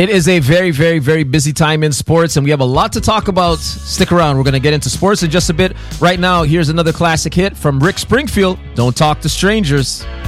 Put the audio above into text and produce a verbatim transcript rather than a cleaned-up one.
It is a very, very, very busy time in sports, and we have a lot to talk about. Stick around. We're going to get into sports in just a bit. Right now, here's another classic hit from Rick Springfield, Don't Talk to Strangers.